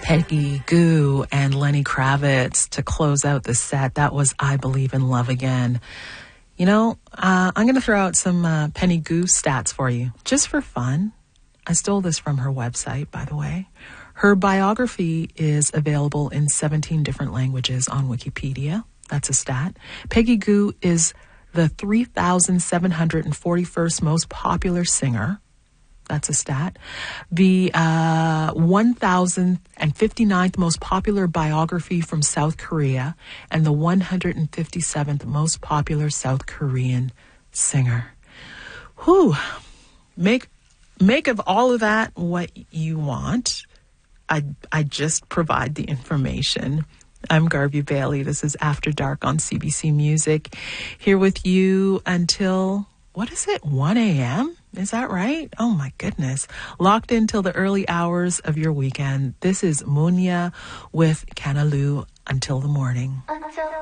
Peggy Gou and Lenny Kravitz to close out the set. That was I Believe in Love Again. You know, I'm going to throw out some Penny Gou stats for you, just for fun. I stole this from her website, by the way. Her biography is available in 17 different languages on Wikipedia. That's a stat. Peggy Gou is the 3,741st most popular singer. That's a stat. The 1,059th most popular biography from South Korea and the 157th most popular South Korean singer. Whew. Make of all of that what you want. I just provide the information. I'm Garvey Bailey. This is After Dark on CBC Music. Here with you until, 1 a.m.? Is that right? Oh my goodness. Locked in till the early hours of your weekend. This is Munya with Kanalu until the morning.